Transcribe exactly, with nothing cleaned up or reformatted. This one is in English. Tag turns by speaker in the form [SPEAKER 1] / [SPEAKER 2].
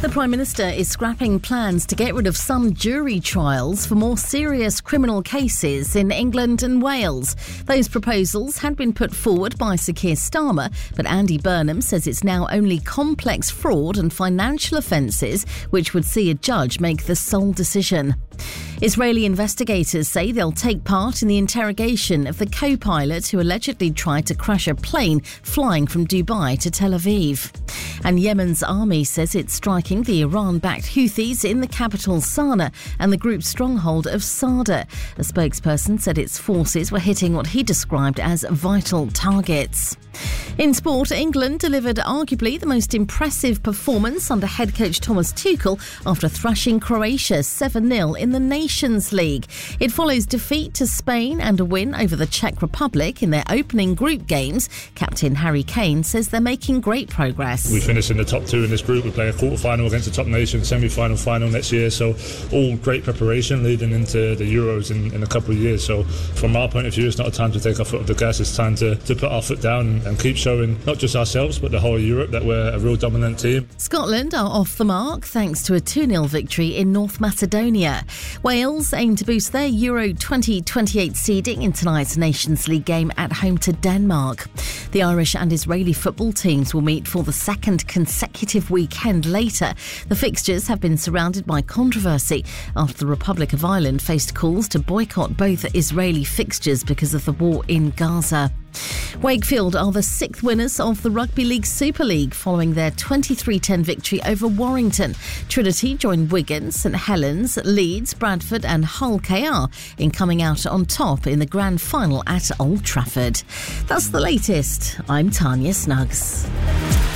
[SPEAKER 1] The Prime Minister is scrapping plans to get rid of some jury trials for more serious criminal cases in England and Wales. Those proposals had been put forward by Sir Keir Starmer, but Andy Burnham says it's now only complex fraud and financial offences which would see a judge make the sole decision. Israeli investigators say they'll take part in the interrogation of the co-pilot who allegedly tried to crash a plane flying from Dubai to Tel Aviv. And Yemen's army says it's striking the Iran-backed Houthis in the capital Sana'a and the group's stronghold of Sada. A spokesperson said its forces were hitting what he described as vital targets. In sport, England delivered arguably the most impressive performance under head coach Thomas Tuchel after thrashing Croatia seven nil in the Nations League. It follows defeat to Spain and a win over the Czech Republic in their opening group games. Captain Harry Kane says they're making great progress.
[SPEAKER 2] We finished in the top two in this group. We play a quarter-final against the top nation, semi-final, final next year. So all great preparation leading into the Euros in, in a couple of years. So from our point of view, it's not a time to take our foot off the gas. It's time to, to put our foot down and, and keep showing not just ourselves but the whole of Europe that we're a real dominant team.
[SPEAKER 1] Scotland are off the mark thanks to a two nil victory in North Macedonia. Wales aim to boost their Euro twenty twenty-eight seeding in tonight's Nations League game at home to Denmark. The Irish and Israeli football teams will meet for the second consecutive weekend later. The fixtures have been surrounded by controversy after the Republic of Ireland faced calls to boycott both Israeli fixtures because of the war in Gaza. Wakefield are the sixth winners of the Rugby League Super League following their twenty-three ten victory over Warrington. Trinity joined Wigan, St Helens, Leeds, Bradford and Hull K R in coming out on top in the grand final at Old Trafford. That's the latest. I'm Tanya Snuggs.